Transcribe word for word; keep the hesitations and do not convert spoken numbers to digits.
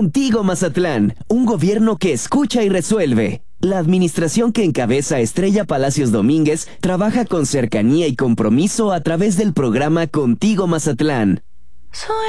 Contigo Mazatlán, un gobierno que escucha y resuelve. La administración que encabeza Estrella Palacios Domínguez trabaja con cercanía y compromiso a través del programa Contigo Mazatlán.